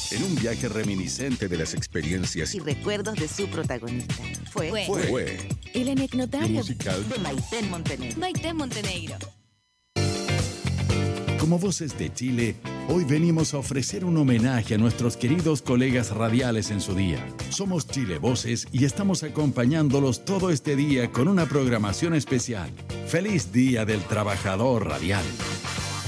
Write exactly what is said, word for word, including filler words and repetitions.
En un viaje reminiscente de las experiencias y recuerdos de su protagonista. Fue, Fue. fue, fue El anecdotario musical de Maiten Montenegro. Maite Montenegro. Como Voces de Chile, hoy venimos a ofrecer un homenaje a nuestros queridos colegas radiales en su día. Somos Chile Voces y estamos acompañándolos todo este día con una programación especial. ¡Feliz Día del Trabajador Radial!